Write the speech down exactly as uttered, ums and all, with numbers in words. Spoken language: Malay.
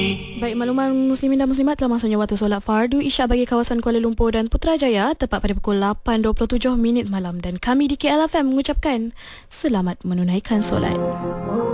Baik, makluman muslimin dan muslimat, telah masuknya waktu solat fardu Isyak bagi kawasan Kuala Lumpur dan Putrajaya tepat pada pukul lapan dua puluh tujuh minit malam, dan kami di K L F M mengucapkan selamat menunaikan solat.